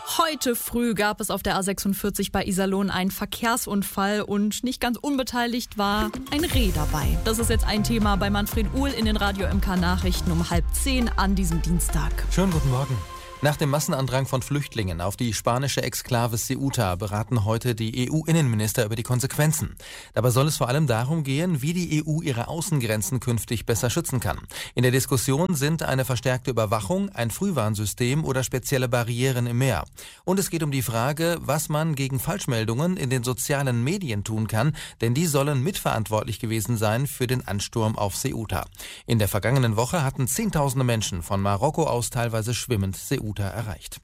Heute früh gab es auf der A46 bei Iserlohn einen Verkehrsunfall und nicht ganz unbeteiligt war ein Reh dabei. Das ist jetzt ein Thema bei Manfred Uhl in den Radio MK Nachrichten um 9:30 an diesem Dienstag. Schönen guten Morgen. Nach dem Massenandrang von Flüchtlingen auf die spanische Exklave Ceuta beraten heute die EU-Innenminister über die Konsequenzen. Dabei soll es vor allem darum gehen, wie die EU ihre Außengrenzen künftig besser schützen kann. In der Diskussion sind eine verstärkte Überwachung, ein Frühwarnsystem oder spezielle Barrieren im Meer. Und es geht um die Frage, was man gegen Falschmeldungen in den sozialen Medien tun kann, denn die sollen mitverantwortlich gewesen sein für den Ansturm auf Ceuta. In der vergangenen Woche hatten Zehntausende Menschen von Marokko aus teilweise schwimmend Ceuta erreicht.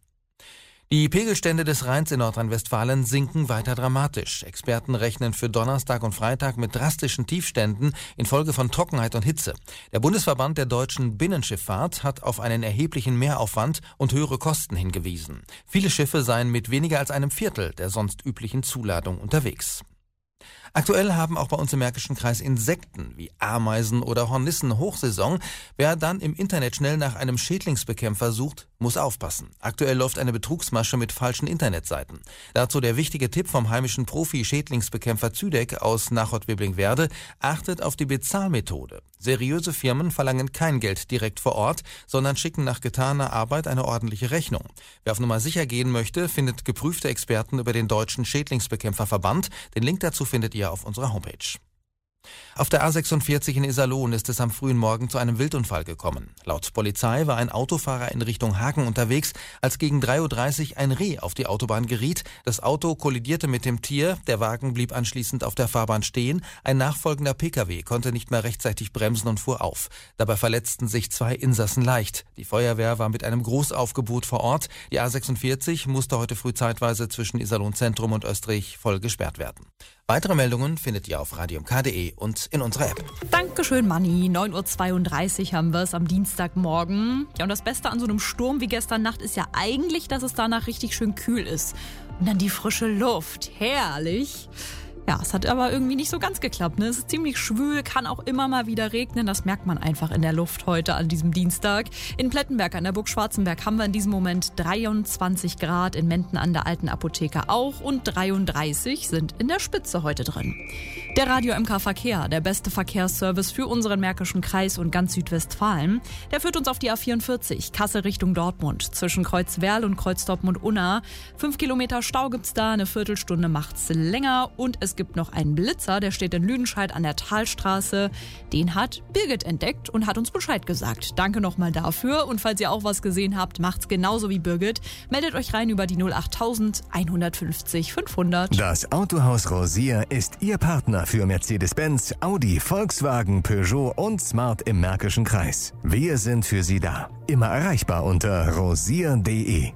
Die Pegelstände des Rheins in Nordrhein-Westfalen sinken weiter dramatisch. Experten rechnen für Donnerstag und Freitag mit drastischen Tiefständen infolge von Trockenheit und Hitze. Der Bundesverband der deutschen Binnenschifffahrt hat auf einen erheblichen Mehraufwand und höhere Kosten hingewiesen. Viele Schiffe seien mit weniger als einem Viertel der sonst üblichen Zuladung unterwegs. Aktuell haben auch bei uns im Märkischen Kreis Insekten wie Ameisen oder Hornissen Hochsaison. Wer dann im Internet schnell nach einem Schädlingsbekämpfer sucht, muss aufpassen. Aktuell läuft eine Betrugsmasche mit falschen Internetseiten. Dazu der wichtige Tipp vom heimischen Profi-Schädlingsbekämpfer Züdeck aus Nachod-Wiblingwerde: Achtet auf die Bezahlmethode. Seriöse Firmen verlangen kein Geld direkt vor Ort, sondern schicken nach getaner Arbeit eine ordentliche Rechnung. Wer auf Nummer sicher gehen möchte, findet geprüfte Experten über den Deutschen Schädlingsbekämpferverband. Den Link dazu findet ihr auf unserer Homepage. Auf der A46 in Iserlohn ist es am frühen Morgen zu einem Wildunfall gekommen. Laut Polizei war ein Autofahrer in Richtung Hagen unterwegs, als gegen 3:30 Uhr ein Reh auf die Autobahn geriet. Das Auto kollidierte mit dem Tier, der Wagen blieb anschließend auf der Fahrbahn stehen. Ein nachfolgender Pkw konnte nicht mehr rechtzeitig bremsen und fuhr auf. Dabei verletzten sich 2 Insassen leicht. Die Feuerwehr war mit einem Großaufgebot vor Ort. Die A46 musste heute früh zeitweise zwischen Iserlohn Zentrum und Österreich voll gesperrt werden. Weitere Meldungen findet ihr auf radiomk.de und in unserer App. Dankeschön, Manni. 9:32 Uhr haben wir es am Dienstagmorgen. Ja, und das Beste an so einem Sturm wie gestern Nacht ist ja eigentlich, dass es danach richtig schön kühl ist. Und dann die frische Luft. Herrlich. Ja, es hat aber irgendwie nicht so ganz geklappt, ne? Es ist ziemlich schwül, kann auch immer mal wieder regnen. Das merkt man einfach in der Luft heute an diesem Dienstag. In Plettenberg an der Burg Schwarzenberg haben wir in diesem Moment 23 Grad, in Menden an der Alten Apotheke auch und 33 sind in der Spitze heute drin. Der Radio MK Verkehr, der beste Verkehrsservice für unseren Märkischen Kreis und ganz Südwestfalen, der führt uns auf die A44, Kassel Richtung Dortmund, zwischen Kreuzwerl und Kreuz Dortmund-Unna. 5 Kilometer Stau gibt's da, eine Viertelstunde macht's länger und es gibt noch einen Blitzer, der steht in Lüdenscheid an der Talstraße. Den hat Birgit entdeckt und hat uns Bescheid gesagt. Danke nochmal dafür und falls ihr auch was gesehen habt, macht's genauso wie Birgit. Meldet euch rein über die 08000 150 500. Das Autohaus Rosier ist Ihr Partner für Mercedes-Benz, Audi, Volkswagen, Peugeot und Smart im Märkischen Kreis. Wir sind für Sie da. Immer erreichbar unter rosier.de.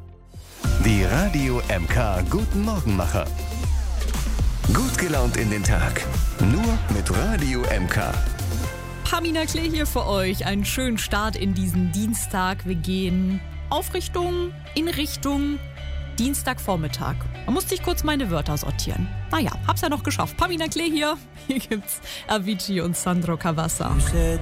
Die Radio MK Guten Morgenmacher. Gut gelaunt in den Tag. Nur mit Radio MK. Pamina Klee hier für euch. Einen schönen Start in diesen Dienstag. Wir gehen in Richtung Dienstagvormittag. Da musste ich kurz meine Wörter sortieren. Naja, hab's ja noch geschafft. Pamina Klee hier. Hier gibt's Avicii und Sandro Cavazza.